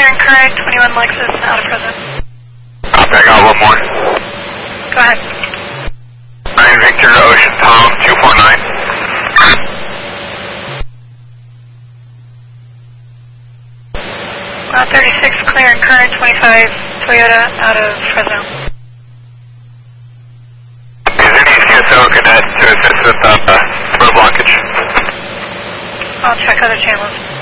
clear and current, 21 Lexus, out of present. Copy, I got one more. Go ahead. 9 Victor, Ocean Tom, 249. 36 clear and current, 25 Toyota, out of Fresno. Is any CSO cadet to assist with road blockage? I'll check other channels.